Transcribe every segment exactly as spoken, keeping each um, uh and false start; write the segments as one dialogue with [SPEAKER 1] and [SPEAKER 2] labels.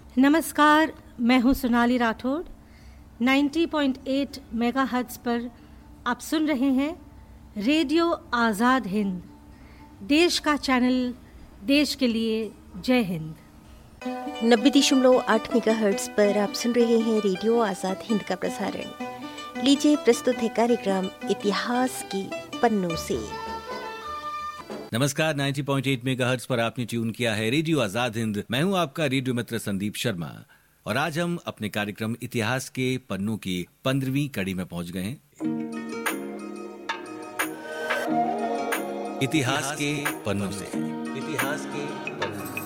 [SPEAKER 1] नमस्कार, मैं हूं सोनाली राठौड़। नब्बे पॉइंट आठ मेगाहर्ट्ज़ पर आप सुन रहे हैं रेडियो आज़ाद हिंद, देश का चैनल, देश के लिए। जय हिंद।
[SPEAKER 2] नब्बे दशमलव आठ मेगाहर्ट्ज़ पर आप सुन रहे हैं रेडियो आज़ाद हिंद का प्रसारण। लीजिए प्रस्तुत है कार्यक्रम इतिहास की पन्नों से।
[SPEAKER 3] नमस्कार, नब्बे पॉइंट आठ मेगाहर्ट्ज़ पर आपने ट्यून किया है रेडियो आजाद हिंद। मैं हूं आपका रेडियो मित्र संदीप शर्मा और आज हम अपने कार्यक्रम इतिहास के पन्नों की पंद्रहवीं कड़ी में पहुंच गए हैं। इतिहास के पन्नों से, इतिहास के पन्नों से।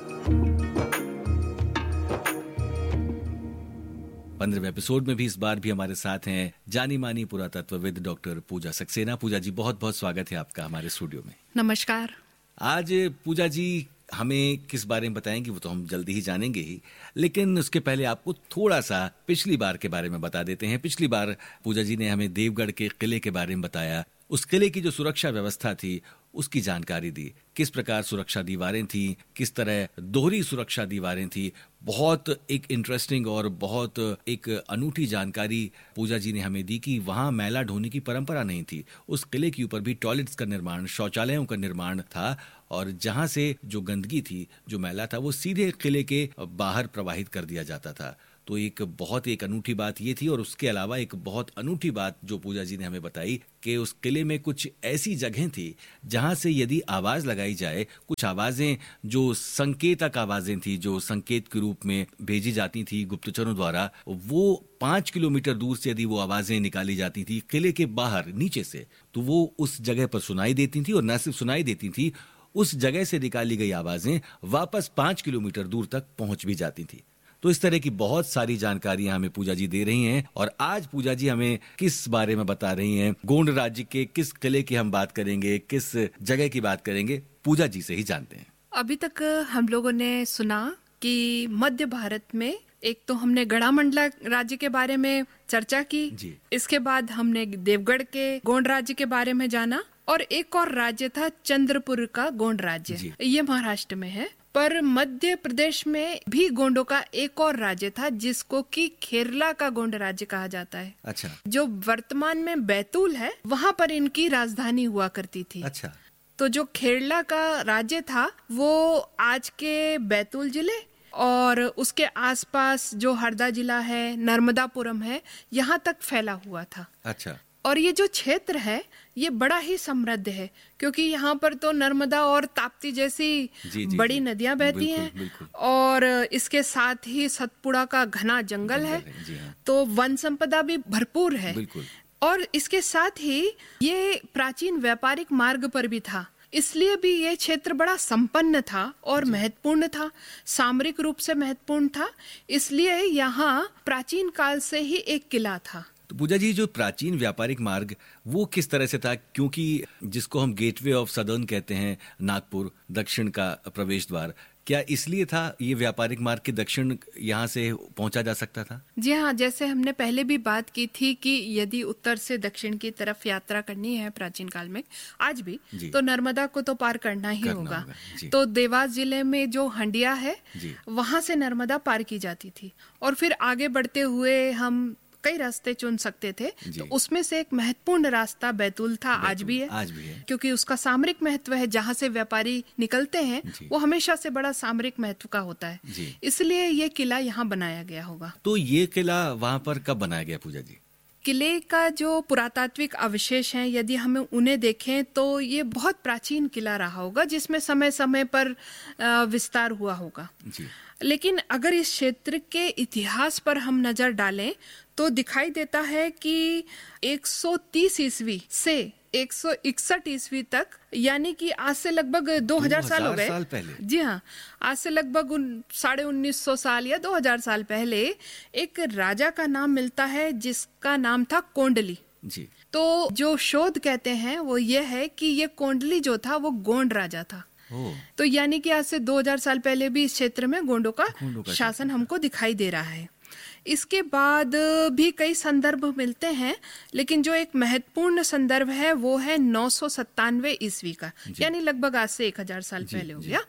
[SPEAKER 3] पंद्रहवें एपिसोड में भी इस बार भी हमारे साथ हैं जानी मानी पुरातत्वविद डॉक्टर पूजा सक्सेना। पूजा जी, बहुत बहुत स्वागत है आपका हमारे स्टूडियो में।
[SPEAKER 4] नमस्कार।
[SPEAKER 3] आज पूजा जी हमें किस बारे में बताएंगी वो तो हम जल्दी ही जानेंगे ही, लेकिन उसके पहले आपको थोड़ा सा पिछली बार के बारे में बता देते हैं। पिछली बार पूजा जी ने हमें देवगढ़ के किले के बारे में बताया, उस किले की जो सुरक्षा व्यवस्था थी उसकी जानकारी दी, किस प्रकार सुरक्षा दीवारें थी, किस तरह दोहरी सुरक्षा दीवारें थी। बहुत एक इंटरेस्टिंग और बहुत एक अनूठी जानकारी पूजा जी ने हमें दी कि वहाँ मैला ढोने की परंपरा नहीं थी। उस किले के ऊपर भी टॉयलेट्स का निर्माण, शौचालयों का निर्माण था और जहाँ से जो गंदगी थी, जो मैला था, वो सीधे किले के बाहर प्रवाहित कर दिया जाता था। तो एक बहुत एक अनूठी बात ये थी। और उसके अलावा एक बहुत अनूठी बात जो पूजा जी ने हमें बताई कि उस किले में कुछ ऐसी जगहें थी जहां से यदि आवाज लगाई जाए, कुछ आवाजें जो संकेतक आवाजें थी, जो संकेत के रूप में भेजी जाती थी गुप्तचरों द्वारा, वो पांच किलोमीटर दूर से यदि वो आवाजें निकाली जाती थी किले के बाहर नीचे से, तो वो उस जगह पर सुनाई देती थी। और न सिर्फ सुनाई देती थी, उस जगह से निकाली गई आवाजें वापस पांच किलोमीटर दूर तक पहुंच भी जाती थी। तो इस तरह की बहुत सारी जानकारियां हमें पूजा जी दे रही हैं। और आज पूजा जी हमें किस बारे में बता रही हैं? गोंड राज्य के किस किले की हम बात करेंगे, किस जगह की बात करेंगे, पूजा जी से ही जानते हैं।
[SPEAKER 4] अभी तक हम लोगों ने सुना कि मध्य भारत में एक तो हमने गढ़ामंडला राज्य के बारे में चर्चा की
[SPEAKER 3] जी।
[SPEAKER 4] इसके बाद हमने देवगढ़ के गोंड राज्य के बारे में जाना, और एक और राज्य था चंद्रपुर का गोंड राज्य, ये महाराष्ट्र में है। पर मध्य प्रदेश में भी गोंडों का एक और राज्य था जिसको कि खेरला का गोंड राज्य कहा जाता है।
[SPEAKER 3] अच्छा।
[SPEAKER 4] जो वर्तमान में बैतूल है, वहाँ पर इनकी राजधानी हुआ करती थी।
[SPEAKER 3] अच्छा।
[SPEAKER 4] तो जो खेरला का राज्य था वो आज के बैतूल जिले और उसके आसपास जो हरदा जिला है, नर्मदापुरम है, यहाँ तक फैला हुआ था।
[SPEAKER 3] अच्छा।
[SPEAKER 4] और ये जो क्षेत्र है ये बड़ा ही समृद्ध है क्योंकि यहाँ पर तो नर्मदा और ताप्ती जैसी
[SPEAKER 3] जी, जी,
[SPEAKER 4] बड़ी
[SPEAKER 3] जी,
[SPEAKER 4] नदियां बहती हैं,
[SPEAKER 3] बिल्कुल।
[SPEAKER 4] और इसके साथ ही सतपुड़ा का घना जंगल है,
[SPEAKER 3] है हाँ।
[SPEAKER 4] तो वन संपदा भी भरपूर है।
[SPEAKER 3] बिल्कुल।
[SPEAKER 4] और इसके साथ ही ये प्राचीन व्यापारिक मार्ग पर भी था, इसलिए भी ये क्षेत्र बड़ा संपन्न था और महत्वपूर्ण था, सामरिक रूप से महत्वपूर्ण था। इसलिए यहाँ प्राचीन काल से ही एक किला था।
[SPEAKER 3] तो पूजा जी, जो प्राचीन व्यापारिक मार्ग वो किस तरह से था? क्योंकि जिसको हम गेटवे ऑफ सदर्न कहते हैं, नागपुर दक्षिण का प्रवेश द्वार, क्या इसलिए था ये व्यापारिक मार्ग के दक्षिण यहाँ से पहुंचा जा सकता था?
[SPEAKER 4] जी हाँ, जैसे हमने पहले भी बात की थी कि यदि उत्तर से दक्षिण की तरफ यात्रा करनी है प्राचीन काल में, आज भी, तो नर्मदा को तो पार करना ही करना होगा, होगा। तो देवास जिले में जो हंडिया है वहां से नर्मदा पार की जाती थी और फिर आगे बढ़ते हुए हम कई रास्ते चुन सकते थे। तो उसमें से एक महत्वपूर्ण रास्ता बैतूल था, बैतूल, आज भी है, आज भी है, क्योंकि उसका सामरिक महत्व है। जहाँ से व्यापारी निकलते हैं वो हमेशा से बड़ा सामरिक महत्व का होता है, इसलिए ये किला यहाँ बनाया गया होगा।
[SPEAKER 3] तो ये किला वहाँ पर कब बनाया गया पूजा जी?
[SPEAKER 4] किले का जो पुरातात्विक अवशेष हैं, यदि हमें उन्हें देखें तो ये बहुत प्राचीन किला रहा होगा जिसमें समय समय पर विस्तार हुआ होगा जी। लेकिन अगर इस क्षेत्र के इतिहास पर हम नजर डालें तो दिखाई देता है कि एक सौ तीस ईस्वी से एक सौ इकसठ ईस्वी तक, यानी कि आज से लगभग दो हज़ार साल हो गए।
[SPEAKER 3] साल पहले।
[SPEAKER 4] जी हाँ, आज से लगभग साढ़े उन्नीस सौ साल या दो हज़ार साल पहले एक राजा का नाम मिलता है जिसका नाम था कोंडली
[SPEAKER 3] जी। तो
[SPEAKER 4] जो शोध कहते हैं वो ये है कि ये कोंडली जो था वो गोंड राजा था। तो यानी कि आज से दो हज़ार साल पहले भी इस क्षेत्र में गोंडों का, का शासन हमको दिखाई दे रहा है। इसके बाद भी कई संदर्भ मिलते हैं, लेकिन जो एक महत्वपूर्ण संदर्भ है वो है नौ सौ सत्तानवे ईस्वी का, यानी लगभग आज से एक हजार साल पहले हो गया।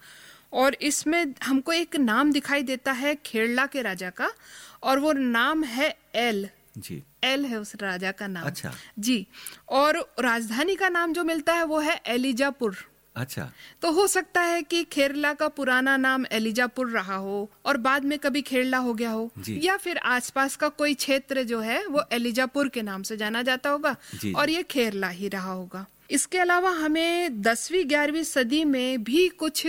[SPEAKER 4] और इसमें हमको एक नाम दिखाई देता है खेरला के राजा का, और वो नाम है एल
[SPEAKER 3] जी।
[SPEAKER 4] एल है उस राजा का नाम।
[SPEAKER 3] अच्छा
[SPEAKER 4] जी। और राजधानी का नाम जो मिलता है वो है एलिजापुर।
[SPEAKER 3] अच्छा,
[SPEAKER 4] तो हो सकता है कि खेरला का पुराना नाम एलिजापुर रहा हो और बाद में कभी खेरला हो गया हो, या फिर आसपास का कोई क्षेत्र जो है वो एलिजापुर के नाम से जाना जाता होगा जी, और ये खेरला ही रहा होगा। इसके अलावा हमें दसवीं ग्यारहवीं सदी में भी कुछ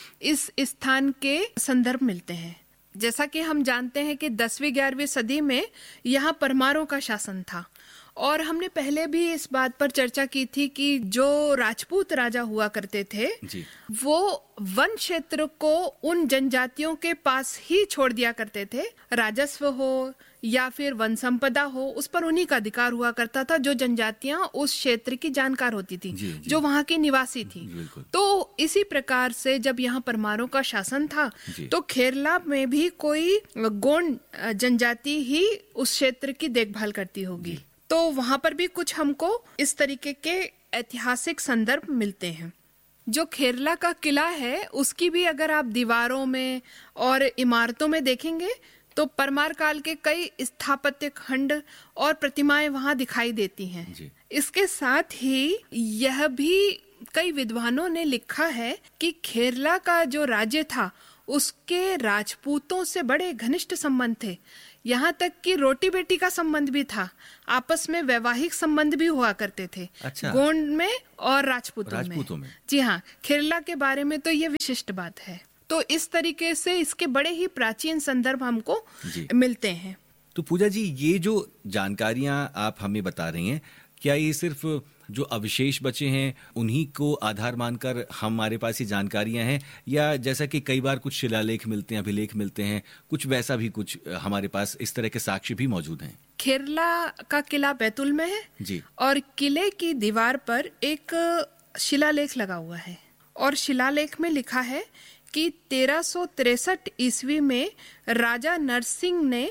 [SPEAKER 4] इस स्थान के संदर्भ मिलते हैं। जैसा कि हम जानते हैं कि दसवीं ग्यारहवीं सदी में यहाँ परमारों का शासन था, और हमने पहले भी इस बात पर चर्चा की थी कि जो राजपूत राजा हुआ करते थे
[SPEAKER 3] जी।
[SPEAKER 4] वो वन क्षेत्र को उन जनजातियों के पास ही छोड़ दिया करते थे। राजस्व हो या फिर वन संपदा हो, उस पर उन्हीं का अधिकार हुआ करता था, जो जनजातियां उस क्षेत्र की जानकार होती थी, जी, जी। जो वहाँ की निवासी थी। तो इसी प्रकार से जब यहाँ परमारों का शासन था तो खेरला में भी कोई गोंड जनजाति ही उस क्षेत्र की देखभाल करती होगी। तो वहां पर भी कुछ हमको इस तरीके के ऐतिहासिक संदर्भ मिलते हैं। जो खेरला का किला है उसकी भी अगर आप दीवारों में और इमारतों में देखेंगे तो परमार काल के कई स्थापत्य खंड और प्रतिमाएं वहां दिखाई देती हैं जी। इसके साथ ही यह भी कई विद्वानों ने लिखा है कि खेरला का जो राज्य था उसके राजपूतों से बड़े घनिष्ठ संबंध थे, यहाँ तक कि रोटी बेटी का संबंध भी था, आपस में वैवाहिक संबंध भी हुआ करते थे। अच्छा। गोंड में और राजपूतों, राजपूतों में।, में जी हाँ, खेरला के बारे में तो ये विशिष्ट बात है। तो इस तरीके से इसके बड़े ही प्राचीन संदर्भ हमको मिलते हैं।
[SPEAKER 3] तो पूजा जी, ये जो जानकारियां आप हमें बता रही हैं, क्या ये सिर्फ जो अवशेष बचे हैं उन्हीं को आधार मानकर हमारे पास ये जानकारियां हैं, या जैसा कि कई बार कुछ शिलालेख मिलते हैं, अभिलेख मिलते हैं, कुछ वैसा भी कुछ हमारे पास इस तरह के साक्ष्य भी मौजूद हैं?
[SPEAKER 4] खेरला का किला बैतूल में है जी, और किले की दीवार पर एक शिलालेख लगा हुआ है, और शिलालेख में लिखा है कि तेरह सौ तिरसठ ईस्वी में राजा नरसिंह ने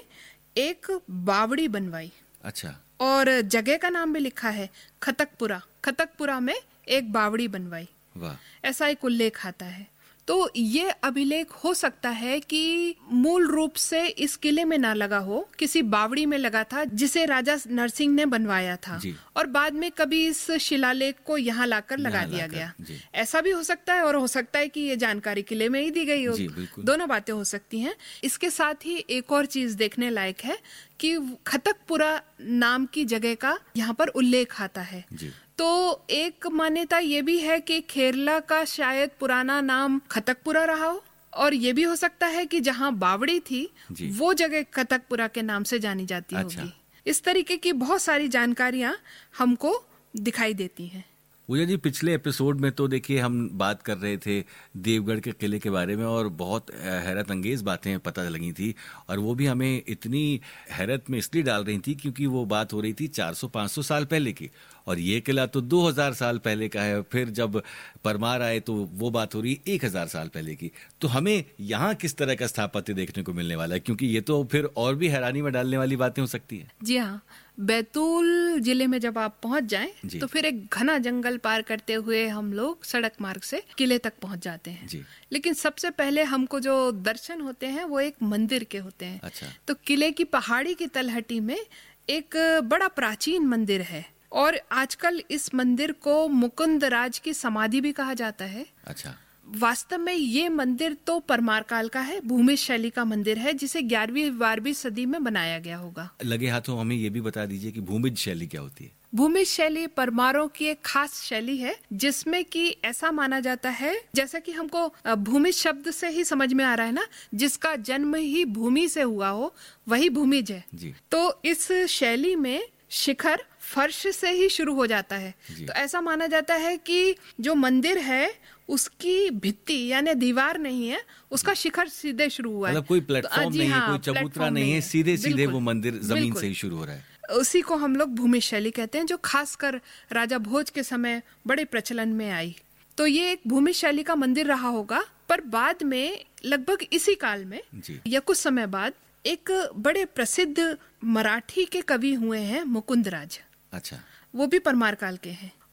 [SPEAKER 4] एक बावड़ी बनवाई।
[SPEAKER 3] अच्छा।
[SPEAKER 4] और जगह का नाम भी लिखा है खतकपुरा। खतकपुरा में एक बावड़ी बनवाई। वाह। ऐसा एक उल्लेख आता है। तो ये अभिलेख हो सकता है कि मूल रूप से इस किले में ना लगा हो, किसी बावड़ी में लगा था जिसे राजा नरसिंह ने बनवाया था, और बाद में कभी इस शिलालेख को यहाँ लाकर लगा दिया गया। ऐसा भी हो सकता है, और हो सकता है कि ये जानकारी किले में ही दी गई हो। दोनों बातें हो सकती हैं। इसके साथ ही एक और चीज देखने लायक है कि खतकपुरा नाम की जगह का यहाँ पर उल्लेख आता है। तो एक मान्यता ये भी है कि खेरला का शायद पुराना नाम खतकपुरा रहा हो, और ये भी हो सकता है कि जहाँ बावड़ी थी वो जगह खतकपुरा के नाम से जानी जाती अच्छा। होगी। इस तरीके की बहुत सारी जानकारियां हमको दिखाई देती हैं।
[SPEAKER 3] पूजा जी, पिछले एपिसोड में तो देखिए हम बात कर रहे थे देवगढ़ के किले के बारे में, और बहुत हैरत अंगेज बातें पता लगी थी, और वो भी हमें इतनी हैरत में इसलिए डाल रही थी क्योंकि वो बात हो रही थी चार सौ पाँच सौ साल पहले की, और ये किला तो दो हज़ार साल पहले का है। फिर जब परमार आए तो वो बात हो रही एक हज़ार साल पहले की। तो हमें यहाँ किस तरह का स्थापत्य देखने को मिलने वाला है, क्योंकि ये तो फिर और भी हैरानी में डालने वाली बातें हो सकती है।
[SPEAKER 4] जी हाँ, बैतूल जिले में जब आप पहुंच जाएं तो फिर एक घना जंगल पार करते हुए हम लोग सड़क मार्ग से किले तक पहुंच जाते हैं जी। लेकिन सबसे पहले हमको जो दर्शन होते हैं वो एक मंदिर के होते हैं। अच्छा। तो किले की पहाड़ी की तलहटी में एक बड़ा प्राचीन मंदिर है, और आजकल इस मंदिर को मुकुंद राज की समाधि भी कहा जाता है। अच्छा। वास्तव में ये मंदिर तो परमार काल का है, भूमिज शैली का मंदिर है, जिसे ग्यारहवीं बारहवीं सदी में बनाया गया होगा।
[SPEAKER 3] लगे हाथों हमें ये भी बता दीजिए कि भूमिज शैली क्या होती है?
[SPEAKER 4] भूमिज शैली परमारों की एक खास शैली है, जिसमें कि ऐसा माना जाता है, जैसा कि हमको भूमिज शब्द से ही समझ में आ रहा है ना, जिसका जन्म ही भूमि से हुआ हो वही भूमिज है जी। तो इस शैली में शिखर फर्श से ही शुरू हो जाता है। तो ऐसा माना जाता है कि जो मंदिर है उसकी भित्ति यानी दीवार नहीं है, उसका शिखर सीधे शुरू हुआ है।
[SPEAKER 3] मतलब कोई प्लेटफॉर्म नहीं है, कोई चबूतरा नहीं है, सीधे सीधे वो मंदिर जमीन से ही शुरू हो रहा है।
[SPEAKER 4] उसी को हम लोग भूमि शैली कहते हैं, जो खासकर राजा भोज के समय बड़े प्रचलन में आई। तो ये एक भूमि शैली का मंदिर रहा होगा, पर बाद में लगभग इसी काल में या कुछ समय बाद एक बड़े प्रसिद्ध मराठी के कवि हुए हैं मुकुंद राज।
[SPEAKER 3] अच्छा।
[SPEAKER 4] वो भी परमार काल के हैं,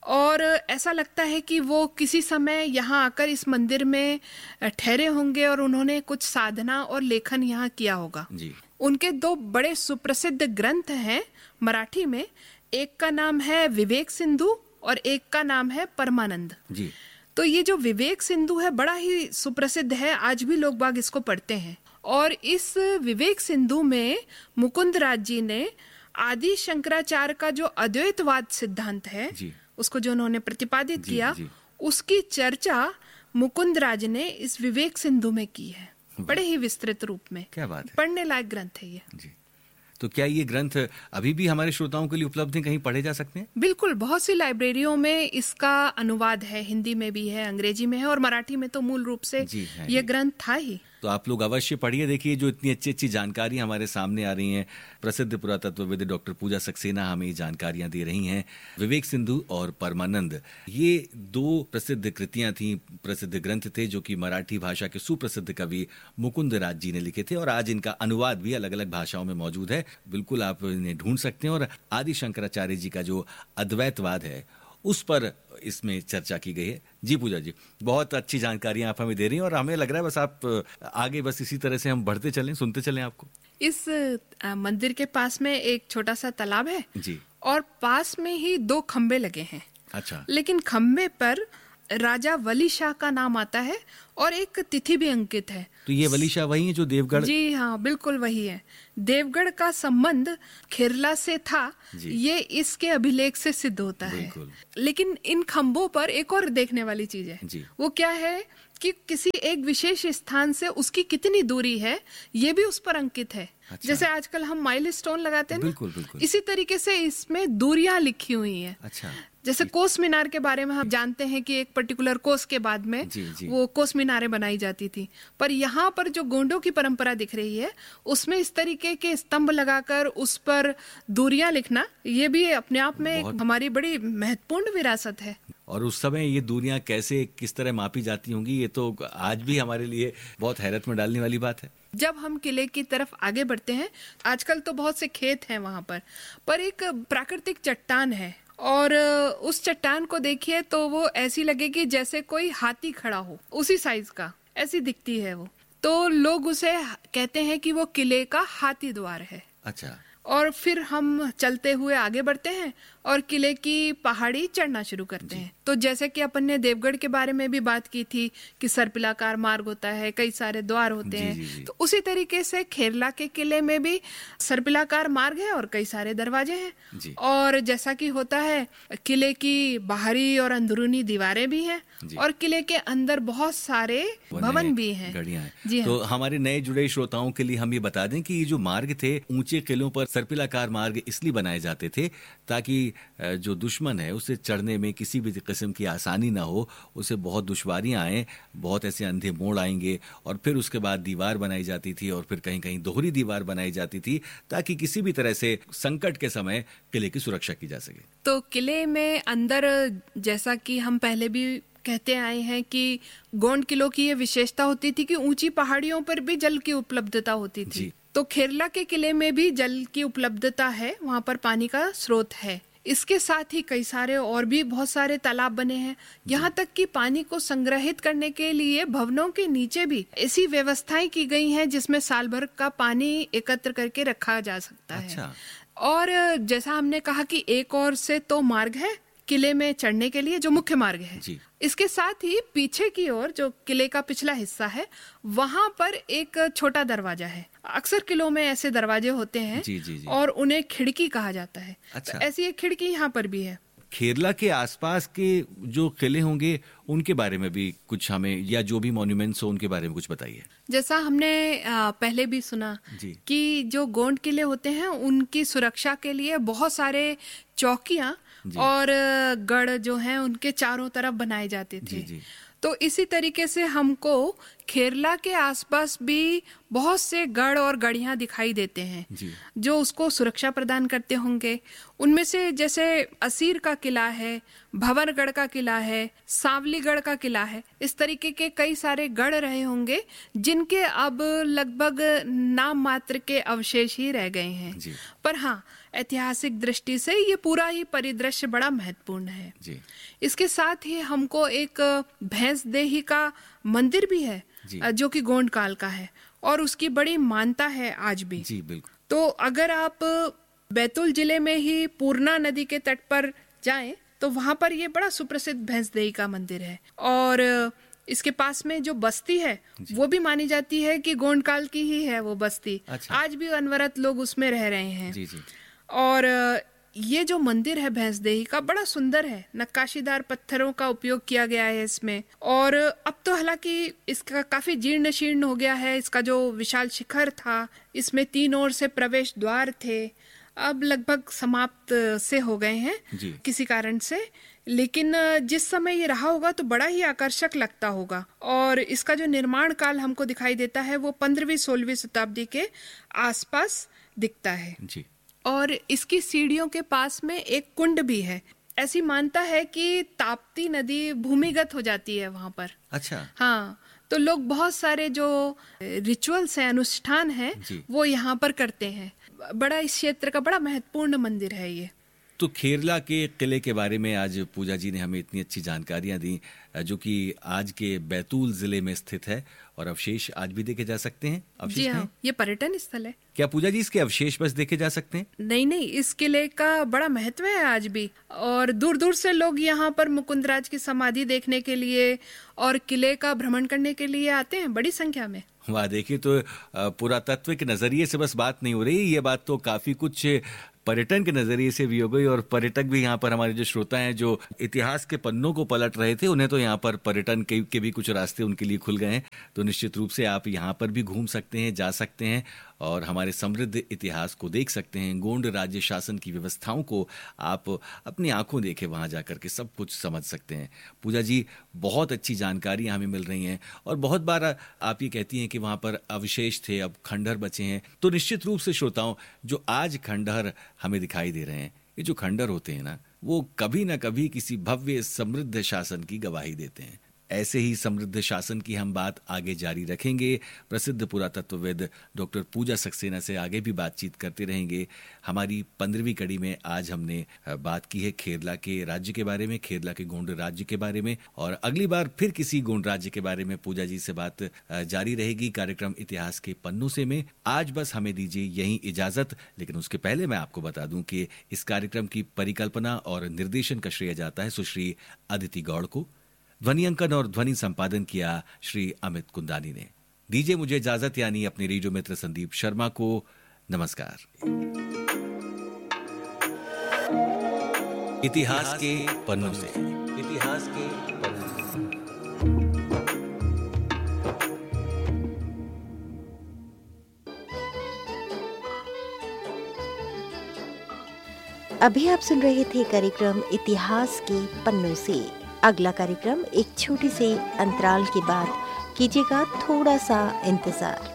[SPEAKER 4] और ऐसा लगता है कि वो किसी समय यहाँ आकर इस मंदिर में ठहरे होंगे और उन्होंने कुछ साधना और लेखन यहाँ किया होगा जी। उनके दो बड़े सुप्रसिद्ध ग्रंथ हैं मराठी में, एक का नाम है विवेक सिंधु और एक का नाम है परमानंद जी। तो ये जो विवेक सिंधु है बड़ा ही सुप्रसिद्ध है, आज भी लोग बाग इसको पढ़ते हैं। और इस विवेक सिंधु में मुकुंद राज जी ने आदि शंकराचार्य का जो अद्वैतवाद सिद्धांत है जी, उसको जो उन्होंने प्रतिपादित जी, किया जी। उसकी चर्चा मुकुंद राज ने इस विवेक सिंधु में की है, बड़े ही विस्तृत रूप में।
[SPEAKER 3] क्या बात है,
[SPEAKER 4] पढ़ने लायक ग्रंथ है ये जी।
[SPEAKER 3] तो क्या ये ग्रंथ अभी भी हमारे श्रोताओं के लिए उपलब्ध है, कहीं पढ़े जा सकते हैं?
[SPEAKER 4] बिल्कुल, बहुत सी लाइब्रेरियों में इसका अनुवाद है, हिंदी में भी है, अंग्रेजी में है और मराठी में तो मूल रूप से ये ग्रंथ था ही।
[SPEAKER 3] तो आप लोग अवश्य पढ़िए, देखिए जो इतनी अच्छी अच्छी जानकारी हमारे सामने आ रही हैं। प्रसिद्ध पुरातत्वविद डॉक्टर पूजा सक्सेना हमें जानकारियां दे रही हैं। विवेक सिंधु और परमानंद, ये दो प्रसिद्ध कृतियां थी, प्रसिद्ध ग्रंथ थे जो कि मराठी भाषा के सुप्रसिद्ध कवि मुकुंद राज जी ने लिखे थे और आज इनका अनुवाद भी अलग अलग भाषाओं में मौजूद है। बिल्कुल आप इन्हें ढूंढ सकते हैं और आदि शंकराचार्य जी का जो अद्वैतवाद है उस पर इसमें चर्चा की गई है। जी पूजा जी, बहुत अच्छी जानकारियां आप हमें दे रही हैं और हमें लग रहा है बस आप आगे बस इसी तरह से हम बढ़ते चलें, सुनते चलें आपको।
[SPEAKER 4] इस मंदिर के पास में एक छोटा सा तालाब है
[SPEAKER 3] जी,
[SPEAKER 4] और पास में ही दो खंबे लगे हैं।
[SPEAKER 3] अच्छा।
[SPEAKER 4] लेकिन खंबे पर राजा वली शाह का नाम आता है और एक तिथि भी अंकित है।
[SPEAKER 3] तो ये वली शाह वही है जो देवगढ़?
[SPEAKER 4] जी हाँ, बिल्कुल वही है। देवगढ़ का संबंध खेरला से था, ये इसके अभिलेख से सिद्ध होता है। लेकिन इन खंभों पर एक और देखने वाली चीज है जी। वो क्या है कि किसी एक विशेष स्थान से उसकी कितनी दूरी है ये भी उस पर अंकित है। अच्छा। जैसे आजकल हम माइल स्टोन लगाते हैं,
[SPEAKER 3] बिल्कुल, बिल्कुल।
[SPEAKER 4] इसी तरीके से इसमें दूरियां लिखी हुई हैं।
[SPEAKER 3] अच्छा।
[SPEAKER 4] जैसे कोस मीनार के बारे में हम जानते हैं कि एक पर्टिकुलर कोस के बाद में
[SPEAKER 3] जी, जी।
[SPEAKER 4] वो कोस मीनारें बनाई जाती थी, पर यहाँ पर जो गोंडों की परंपरा दिख रही है उसमें इस तरीके के स्तंभ लगाकर उस पर दूरियां लिखना, ये भी अपने आप में एक हमारी बड़ी महत्वपूर्ण विरासत है।
[SPEAKER 3] और उस समय ये दूरियां कैसे किस तरह मापी जाती होंगी, ये तो आज भी हमारे लिए बहुत हैरत में डालने वाली बात है।
[SPEAKER 4] जब हम किले की तरफ आगे बढ़ते हैं, आजकल तो बहुत से खेत हैं वहां पर पर एक प्राकृतिक चट्टान है और उस चट्टान को देखिए तो वो ऐसी लगेगी जैसे कोई हाथी खड़ा हो, उसी साइज का ऐसी दिखती है वो। तो लोग उसे कहते हैं कि वो किले का हाथी द्वार है।
[SPEAKER 3] अच्छा।
[SPEAKER 4] और फिर हम चलते हुए आगे बढ़ते हैं और किले की पहाड़ी चढ़ना शुरू करते हैं। तो जैसे कि अपन ने देवगढ़ के बारे में भी बात की थी कि सर्पिलाकार मार्ग होता है, कई सारे द्वार होते हैं, जी, जी, जी। तो उसी तरीके से खेरला के किले में भी सर्पिलाकार मार्ग है और कई सारे दरवाजे हैं। और जैसा कि होता है किले की बाहरी और अंदरूनी दीवारें भी हैं और किले के अंदर बहुत सारे भवन भी हैं।
[SPEAKER 3] जी हाँ। तो हमारे नए जुड़े श्रोताओं के लिए हम ये बता दें कि ये जो मार्ग थे ऊंचे किलों पर सर्पिलाकार मार्ग इसलिए बनाए जाते थे ताकि जो दुश्मन है उसे चढ़ने में किसी भी किस्म की आसानी ना हो, उसे बहुत दुश्वारियां आए, बहुत ऐसे अंधे मोड़ आएंगे और फिर उसके बाद दीवार बनाई जाती थी और फिर कहीं कहीं दोहरी दीवार बनाई जाती थी ताकि किसी भी तरह से संकट के समय किले की सुरक्षा की जा सके।
[SPEAKER 4] तो किले में अंदर जैसा कि हम पहले भी कहते आए हैं कि गोंड किलों की ये विशेषता होती थी कि ऊंची पहाड़ियों पर भी जल की उपलब्धता होती थी। तो खेरला के किले में भी जल की उपलब्धता है, वहाँ पर पानी का स्रोत है। इसके साथ ही कई सारे और भी बहुत सारे तालाब बने हैं, यहाँ तक कि पानी को संग्रहित करने के लिए भवनों के नीचे भी ऐसी व्यवस्थाएं की गई हैं जिसमें साल भर का पानी एकत्र करके रखा जा सकता है।
[SPEAKER 3] अच्छा।
[SPEAKER 4] और जैसा हमने कहा कि एक और से तो मार्ग है किले में चढ़ने के लिए जो मुख्य मार्ग है जी। इसके साथ ही पीछे की ओर जो किले का पिछला हिस्सा है वहां पर एक छोटा दरवाजा है। अक्सर किलों में ऐसे दरवाजे होते हैं
[SPEAKER 3] जी, जी, जी। और
[SPEAKER 4] उन्हें खिड़की कहा जाता है।
[SPEAKER 3] अच्छा।
[SPEAKER 4] तो ऐसी एक खिड़की यहाँ पर भी है।
[SPEAKER 3] खेरला के आसपास के जो किले होंगे उनके बारे में भी कुछ हमें, या जो भी मॉन्यूमेंट्स हो उनके बारे में कुछ बताइए।
[SPEAKER 4] जैसा हमने पहले भी सुना कि जो गोंड किले होते हैं उनकी सुरक्षा के लिए बहुत सारे चौकियां और गढ़ जो हैं उनके चारों तरफ बनाए जाते थे। जी, जी। तो इसी तरीके से हमको खेरला के आसपास भी बहुत से गढ़ और गढ़ियां दिखाई देते हैं
[SPEAKER 3] जी।
[SPEAKER 4] जो उसको सुरक्षा प्रदान करते होंगे। उनमें से जैसे असीर का किला है, भंवरगढ़ का किला है, सांवलीगढ़ का किला है, इस तरीके के कई सारे गढ़ रहे होंगे जिनके अब लगभग नाम मात्र के अवशेष ही रह गए हैं
[SPEAKER 3] जी।
[SPEAKER 4] पर हाँ, ऐतिहासिक दृष्टि से ये पूरा ही परिदृश्य बड़ा महत्वपूर्ण है
[SPEAKER 3] जी।
[SPEAKER 4] इसके साथ ही हमको एक भैंस देही का मंदिर भी है
[SPEAKER 3] जी।
[SPEAKER 4] जो कि गोंड काल का है और उसकी बड़ी मान्यता है आज भी।
[SPEAKER 3] जी बिल्कुल।
[SPEAKER 4] तो अगर आप बैतूल जिले में ही पूर्णा नदी के तट पर जाएं तो वहां पर ये बड़ा सुप्रसिद्ध भैंस देही का मंदिर है और इसके पास में जो बस्ती है वो भी मानी जाती है कि गोंड काल की ही है वो बस्ती।
[SPEAKER 3] अच्छा।
[SPEAKER 4] आज भी अनवरत लोग उसमें रह रहे हैं।
[SPEAKER 3] जी जी।
[SPEAKER 4] और ये जो मंदिर है भैंस देही का बड़ा सुंदर है, नक्काशीदार पत्थरों का उपयोग किया गया है इसमें और अब तो हालांकि इसका काफी जीर्ण शीर्ण हो गया है। इसका जो विशाल शिखर था, इसमें तीन ओर से प्रवेश द्वार थे, अब लगभग समाप्त से हो गए हैं
[SPEAKER 3] जी।
[SPEAKER 4] किसी कारण से, लेकिन जिस समय ये रहा होगा तो बड़ा ही आकर्षक लगता होगा। और इसका जो निर्माण काल हमको दिखाई देता है वो पंद्रहवीं सोलहवीं शताब्दी के आसपास दिखता है
[SPEAKER 3] जी।
[SPEAKER 4] और इसकी सीढ़ियों के पास में एक कुंड भी है। ऐसी मानता है कि ताप्ती नदी भूमिगत हो जाती है वहां पर।
[SPEAKER 3] अच्छा।
[SPEAKER 4] हाँ, तो लोग बहुत सारे जो रिचुअल्स हैं, अनुष्ठान हैं, वो यहाँ पर करते हैं। बड़ा इस क्षेत्र का बड़ा महत्वपूर्ण मंदिर है ये।
[SPEAKER 3] तो खेरला के किले के बारे में आज पूजा जी ने हमें इतनी अच्छी जानकारियां दी, जो कि आज के बैतूल जिले में स्थित है और अवशेष आज भी देखे जा सकते हैं। अवशेष
[SPEAKER 4] जी हाँ, ये पर्यटन स्थल है।
[SPEAKER 3] क्या पूजा जी इसके अवशेष बस देखे जा सकते हैं?
[SPEAKER 4] नहीं नहीं, इस किले का बड़ा महत्व है आज भी और दूर दूर से लोग यहाँ पर मुकुंदराज की समाधि देखने के लिए और किले का भ्रमण करने के लिए आते हैं बड़ी संख्या में।
[SPEAKER 3] वाह, देखिए तो पुरातत्व के नजरिए से बस बात नहीं हो रही, ये बात तो काफी कुछ पर्यटन के नजरिए से भी हो गई और पर्यटक भी यहाँ पर, हमारे जो श्रोता हैं जो इतिहास के पन्नों को पलट रहे थे, उन्हें तो यहाँ पर पर्यटन के, के भी कुछ रास्ते उनके लिए खुल गए हैं। तो निश्चित रूप से आप यहाँ पर भी घूम सकते हैं, जा सकते हैं और हमारे समृद्ध इतिहास को देख सकते हैं। गोंड राज्य शासन की व्यवस्थाओं को आप अपनी आंखों देखे वहां जाकर के सब कुछ समझ सकते हैं। पूजा जी, बहुत अच्छी जानकारी हमें मिल रही हैं और बहुत बार आप ये कहती हैं कि वहां पर अवशेष थे, अब खंडहर बचे हैं। तो निश्चित रूप से श्रोताओं, जो आज खंडहर हमें दिखाई दे रहे हैं, ये जो खंडहर होते हैं ना, वो कभी ना कभी किसी भव्य समृद्ध शासन की गवाही देते हैं। ऐसे ही समृद्ध शासन की हम बात आगे जारी रखेंगे। प्रसिद्ध पुरातत्वविद डॉक्टर पूजा सक्सेना से आगे भी बातचीत करते रहेंगे। हमारी पंद्रहवीं कड़ी में आज हमने बात की है खेरला के राज्य के बारे में, खेरला के गोंड राज्य के बारे में, और अगली बार फिर किसी गोंड राज्य के बारे में पूजा जी से बात जारी रहेगी कार्यक्रम इतिहास के पन्नों से में। आज बस हमें दीजिए यहीं इजाजत, लेकिन उसके पहले मैं आपको बता दूं कि इस कार्यक्रम की परिकल्पना और निर्देशन का श्रेय जाता है सुश्री अदिति गौड़ को। ध्वनि अंकन और ध्वनि संपादन किया श्री अमित कुंदानी ने। दीजिए मुझे इजाजत, यानी अपने रेडियो मित्र संदीप शर्मा को नमस्कार। इतिहास के पन्नों से, इतिहास के पन्नों से।
[SPEAKER 2] अभी आप सुन रहे थे कार्यक्रम इतिहास के पन्नों से। अगला कार्यक्रम एक छोटी से अंतराल के बाद कीजिएगा थोड़ा सा इंतजार।